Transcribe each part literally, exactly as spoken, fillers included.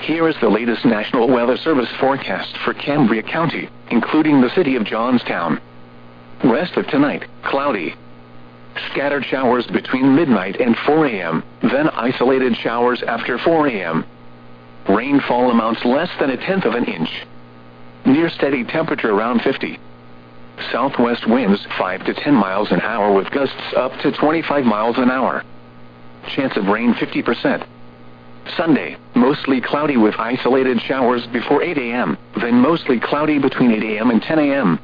Here is the latest National Weather Service forecast for Cambria County, including the city of Johnstown. Rest of tonight, cloudy. Scattered showers between midnight and four a m, then isolated showers after four a m Rainfall amounts less than a tenth of an inch. Near steady temperature around fifty. Southwest winds five to ten miles an hour with gusts up to twenty-five miles an hour. Chance of rain fifty percent. Sunday, mostly cloudy with isolated showers before eight a m, then mostly cloudy between eight a m and ten a m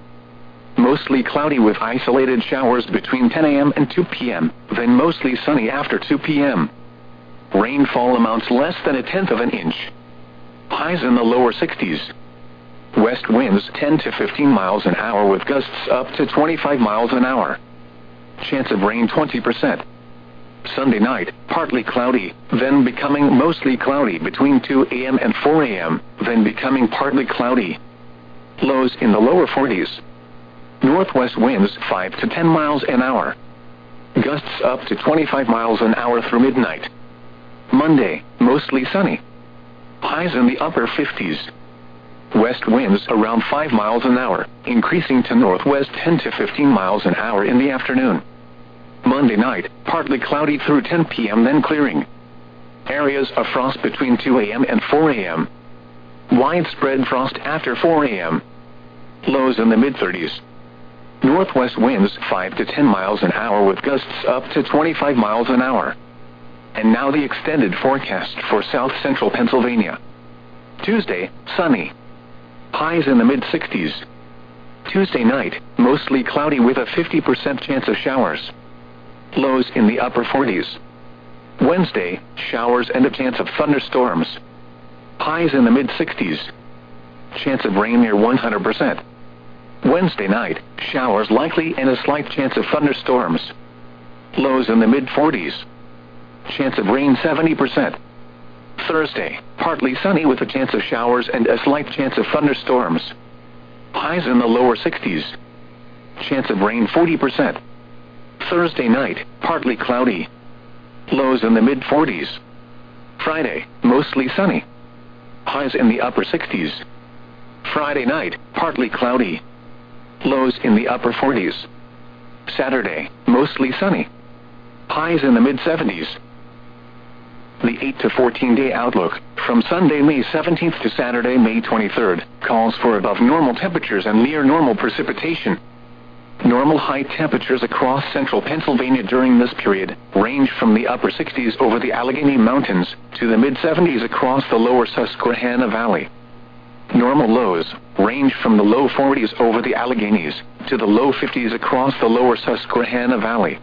Mostly cloudy with isolated showers between ten a m and two p m, then mostly sunny after two p m Rainfall amounts less than a tenth of an inch. Highs in the lower sixties. West winds ten to fifteen miles an hour with gusts up to twenty-five miles an hour. Chance of rain twenty percent. Sunday night, partly cloudy, then becoming mostly cloudy between two a m and four a m, then becoming partly cloudy. Lows in the lower forties. Northwest winds five to ten miles an hour. Gusts up to twenty-five miles an hour through midnight. Monday, mostly sunny. Highs in the upper fifties. West winds around five miles an hour, increasing to northwest ten to fifteen miles an hour in the afternoon. Monday night, partly cloudy through ten p m then clearing. Areas of frost between two a m and four a m Widespread frost after four a m Lows in the mid-thirties. Northwest winds five to ten miles an hour with gusts up to twenty-five miles an hour. And now the extended forecast for south central Pennsylvania. Tuesday, sunny. Highs in the mid-sixties. Tuesday night, mostly cloudy with a fifty percent chance of showers. Lows in the upper forties. Wednesday, showers and a chance of thunderstorms. Highs in the mid-sixties. Chance of rain near one hundred percent. Wednesday night, showers likely and a slight chance of thunderstorms. Lows in the mid-forties. Chance of rain seventy percent. Thursday, partly sunny with a chance of showers and a slight chance of thunderstorms. Highs in the lower sixties. Chance of rain forty percent. Thursday night, partly cloudy. Lows in the mid-forties. Friday, mostly sunny. Highs in the upper sixties. Friday night, partly cloudy. Lows in the upper forties. Saturday, mostly sunny. Highs in the mid-seventies. The eight to fourteen day outlook, from Sunday, May seventeenth to Saturday, May twenty-third, calls for above normal temperatures and near normal precipitation. Normal high temperatures across central Pennsylvania during this period range from the upper sixties over the Allegheny Mountains to the mid-seventies across the lower Susquehanna Valley. Normal lows range from the low forties over the Alleghenies to the low fifties across the lower Susquehanna Valley.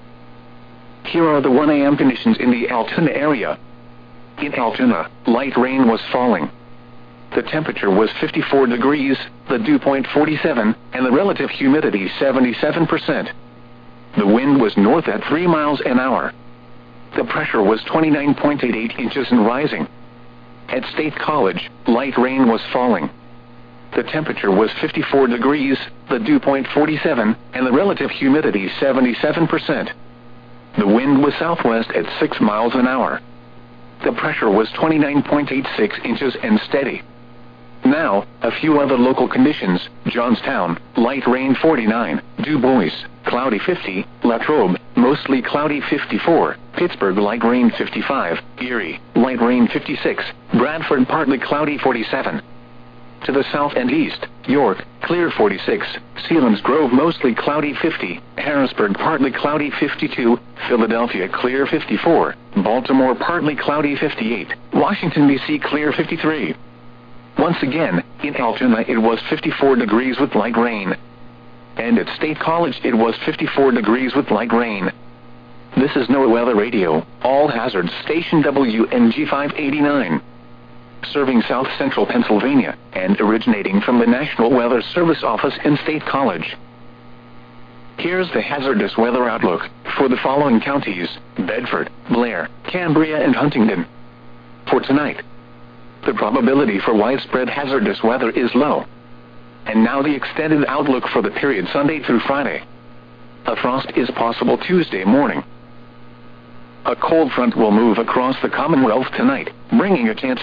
Here are the one a m conditions in the Altoona area. In Altoona, light rain was falling. The temperature was fifty-four degrees, the dew point forty-seven, and the relative humidity seventy-seven percent. The wind was north at three miles an hour. The pressure was twenty-nine point eight eight inches and rising. At State College, light rain was falling. The temperature was fifty-four degrees, the dew point forty-seven, and the relative humidity seventy-seven percent. The wind was southwest at six miles an hour. The pressure was twenty-nine point eight six inches and steady. Now, a few other local conditions. Johnstown, light rain forty-nine, Du Bois, cloudy fifty, Latrobe, mostly cloudy fifty-four, Pittsburgh, light rain fifty-five, Erie, light rain fifty-six, Bradford, partly cloudy forty-seven. To the south and east, York, clear forty-six, Selinsgrove, mostly cloudy fifty, Harrisburg, partly cloudy fifty-two, Philadelphia, clear fifty-four, Baltimore, partly cloudy fifty-eight, Washington, D C, clear fifty-three. Once again, in Altoona it was fifty-four degrees with light rain. And at State College it was fifty-four degrees with light rain. This is NOAA Weather Radio, all hazards, station W N G five eighty-nine. Serving south central Pennsylvania, and originating from the National Weather Service office in State College. Here's the hazardous weather outlook for the following counties: Bedford, Blair, Cambria, and Huntingdon. For tonight, the probability for widespread hazardous weather is low. And now the extended outlook for the period Sunday through Friday. A frost is possible Tuesday morning. A cold front will move across the Commonwealth tonight, bringing a chance